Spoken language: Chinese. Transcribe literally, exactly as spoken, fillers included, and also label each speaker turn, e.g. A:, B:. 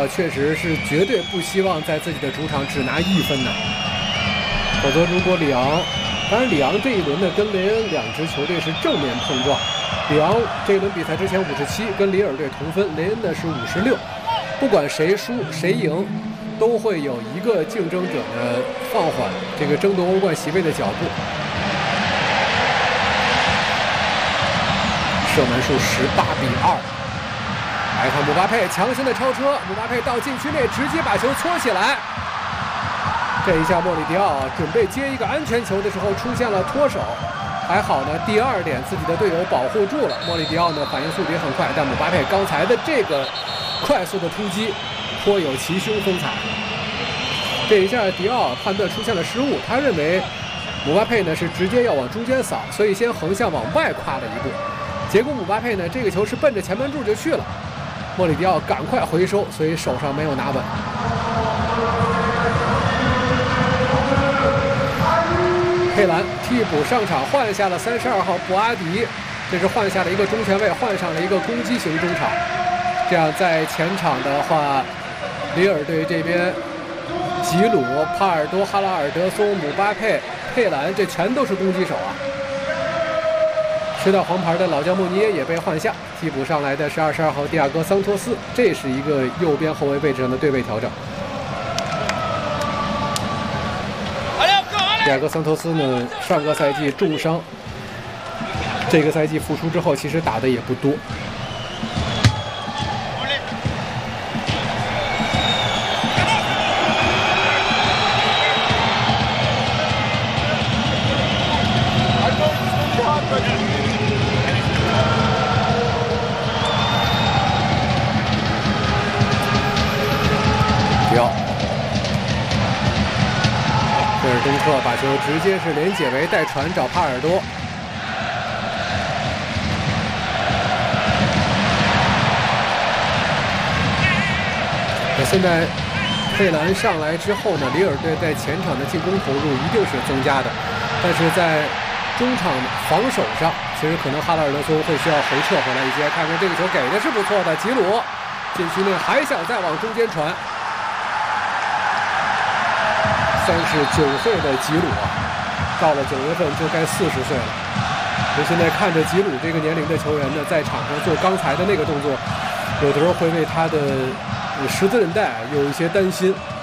A: 奥确实是绝对不希望在自己的主场只拿一分的，否则如果里昂，当然里昂这一轮呢跟雷恩两支球队是正面碰撞，里昂这一轮比赛之前五十七跟里尔队同分，雷恩呢是五十六，不管谁输谁赢，都会有一个竞争者呢放缓这个争夺欧冠席位的脚步。射门数十八比二。来看姆巴佩强行的超车，姆巴佩到禁区内直接把球搓起来。这一下莫里迪奥准备接一个安全球的时候出现了脱手，还好呢，第二点自己的队友保护住了。莫里迪奥呢反应速度也很快，但姆巴佩刚才的这个快速的突击颇有奇凶风采。这一下迪奥判断出现了失误，他认为姆巴佩呢是直接要往中间扫，所以先横向往外跨了一步。结果姆巴佩呢这个球是奔着前门柱就去了，莫里迪奥赶快回收，所以手上没有拿稳。佩兰替补上场，换下了三十二号布阿迪，这是换下了一个中前卫，换上了一个攻击型中场。这样在前场的话，里尔队这边，吉鲁、帕尔多、哈拉尔德松、姆巴佩、佩兰，这全都是攻击手啊。吃到黄牌的老将穆尼耶也被换下，替补上来的是二十二号蒂亚戈桑托斯，这是一个右边后卫位置上的对位调整。蒂亚戈桑托斯呢，上个赛季重伤，这个赛季复出之后，其实打的也不多。迪奥。费尔登克把球直接是连解围带传找帕尔多，那现在佩兰上来之后呢，里尔队在前场的进攻投入一定是增加的，但是在中场防守上，其实可能哈拉尔德松会需要回撤回来一些。看看这个球给的是不错的，吉鲁禁区内还想再往中间传。三十九岁的吉鲁啊，到了九月份就该四十岁了。所以现在看着吉鲁这个年龄的球员呢，在场上做刚才的那个动作，有的时候会为他的十字韧带有一些担心。